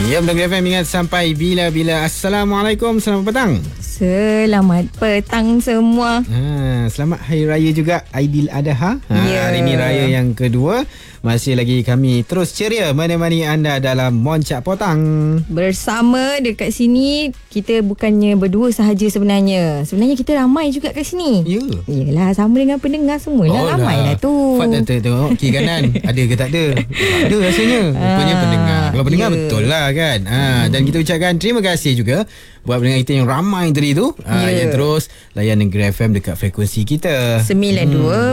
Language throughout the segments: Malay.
Ya, Melodi FM ingat sampai bila-bila. Assalamualaikum, selamat petang. Selamat petang semua. Selamat Hari Raya juga, Aidiladha. Hari ini raya yang kedua. Masih lagi kami terus ceria menemani anda dalam Moncak Potang. Bersama dekat sini, kita bukannya berdua sahaja sebenarnya. Sebenarnya kita ramai juga kat sini. Ya. Yelah, sama dengan pendengar semualah. Ramai lah tu. Fat dah tengok kiri kanan. Ada ke tak ada? Ada rasanya. Rupanya pendengar. Kalau pendengar betul lah kan. Dan kita ucapkan terima kasih juga buat pendengar kita yang ramai tadi tu, yang terus layan Negeri FM dekat frekuensi kita 92.6,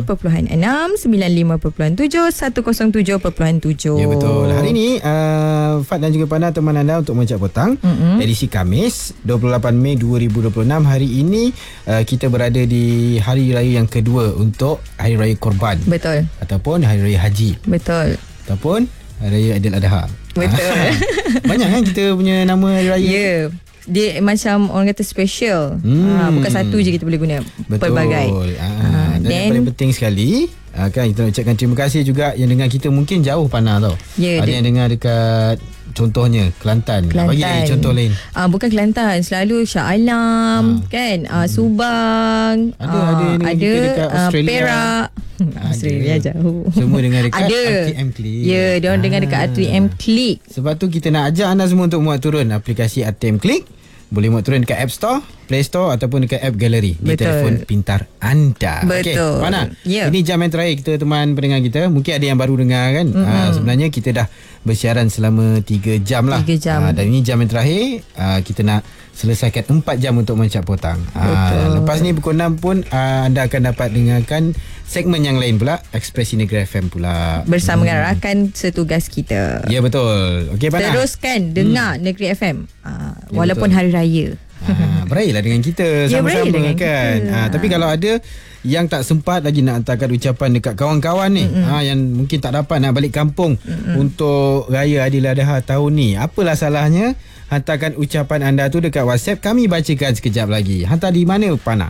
95.7, 107.7. Ya, betul. Hari ni Fat dan juga Pana teman anda untuk Moncak Potang, edisi Khamis 28 Mei 2026. Hari ini kita berada di hari raya yang kedua untuk Hari Raya Korban. Betul. Ataupun Hari Raya Haji. Betul. Ataupun Hari Raya Aidiladha. Betul. Banyak kan kita punya nama hari raya. Ya. Dia macam orang kata special. Bukan satu je kita boleh guna. Betul. Pelbagai. Dan yang paling penting sekali, kan kita nak ucapkan terima kasih juga yang dengar kita mungkin jauh Pana tau. Ada yang dengar dekat contohnya Kelantan. Bagi contoh lain. Bukan Kelantan, selalu Shah Alam, kan? Subang. Ada dekat Australia. Perak. Australia jauh. Semua dengar dekat ada. RTM Click. Ya, dia orang dengar dekat RTM Click. Sebab tu kita nak ajak anda semua untuk muat turun aplikasi RTM Click. Boleh muat turun dekat App Store, Play Store ataupun dekat App Gallery di telefon pintar anda. Betul. Mana? Ini jam yang terakhir kita teman pendengar kita. Mungkin ada yang baru dengar kan. Sebenarnya kita dah bersiaran selama 3 jam lah. 3 jam. Dan ini jam yang terakhir. Kita nak selesaikan 4 jam untuk Moncak Potang. Lepas ni pukul 6 pun anda akan dapat dengarkan segmen yang lain pula, Ekspresi Negeri FM pula. Bersama dengan rakan setugas kita. Ya, betul. Okey, Pana. Teruskan dengar Negeri FM. Walaupun betul. hari raya. Beraihlah dengan kita sama-sama dengan kan. Tapi kalau ada yang tak sempat lagi nak hantarkan ucapan dekat kawan-kawan ni, yang mungkin tak dapat nak balik kampung untuk Raya Aidiladha tahun ni, apalah salahnya hantarkan ucapan anda tu dekat WhatsApp. Kami bacakan sekejap lagi. Hantar di mana, Pana?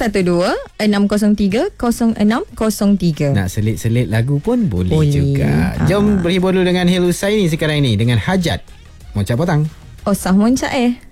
012-603-0603. Nak selit-selit lagu pun boleh juga. Jom berhibur dulu dengan Hil Husaini sekarang ini dengan Hajat. Moncak Potang. Osah Moncak